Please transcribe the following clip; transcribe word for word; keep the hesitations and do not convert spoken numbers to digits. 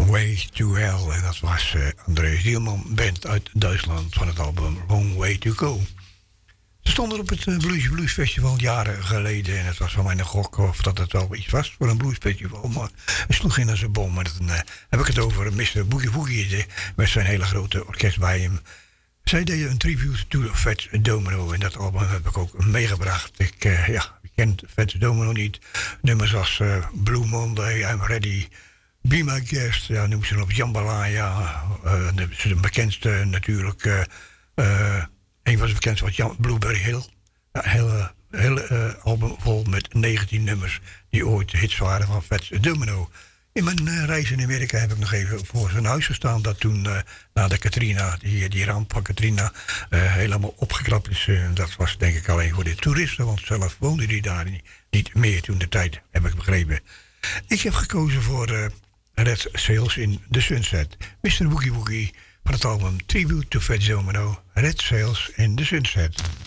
Way to Hell. En dat was uh, André Zielman Band uit Duitsland van het album Long Way to Go. Ze stonden op het uh, Blues Blues Festival jaren geleden. En het was van mij een gok of dat het wel iets was voor een bluesfestival. Maar het sloeg in als een bom. Maar dan uh, heb ik het over mister Boogie Woogie met zijn hele grote orkest bij hem. Zij deden een tribute to Fats Domino. En dat album heb ik ook meegebracht. Ik, uh, ja, ik ken Fats Domino niet. Nummers als uh, Blue Monday, I'm Ready, Be My Guest. Ja, noem ze dan op Jambalaya. Uh, de, de bekendste natuurlijk. Uh, uh, een van de bekendste was Jan, Blueberry Hill. Ja, een hele, hele uh, album vol met negentien nummers. Die ooit hits waren van Fats Domino. In mijn uh, reis in Amerika heb ik nog even voor zijn huis gestaan. Dat toen uh, na de Katrina, die, die ramp van Katrina, uh, helemaal opgeklapt is. Uh, dat was denk ik alleen voor de toeristen. Want zelf woonde die daar niet, niet meer toen de tijd, heb ik begrepen. Ik heb gekozen voor uh, Red Sails in the Sunset. mister Boogie Woogie van het album Tribute to Fats Domino. Red Sails in the Sunset.